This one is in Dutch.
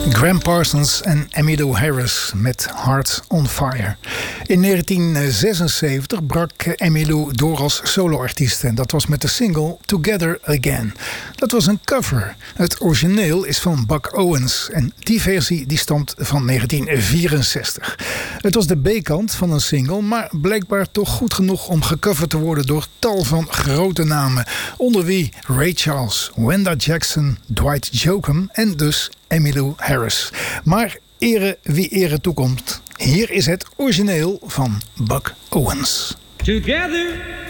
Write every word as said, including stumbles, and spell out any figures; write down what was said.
Gram Parsons en Emmylou Harris met Hearts on Fire. In negentien zesenzeventig brak Emmylou door als soloartiest en dat was met de single Together Again. Dat was een cover. Het origineel is van Buck Owens en die versie die stamt van negentien vierenzestig. Het was de B-kant van een single, maar blijkbaar toch goed genoeg om gecoverd te worden door tal van grote namen. Onder wie Ray Charles, Wanda Jackson, Dwight Jokum en dus Emmylou Harris. Maar ere wie ere toekomt. Hier is het origineel van Buck Owens. Together